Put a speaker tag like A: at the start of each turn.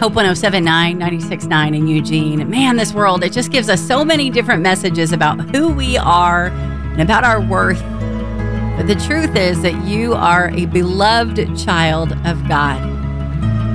A: Hope 107.9, 96.9 in Eugene. Man, this world, it just gives us so many different messages about who we are and about our worth. But the truth is that you are a beloved child of God.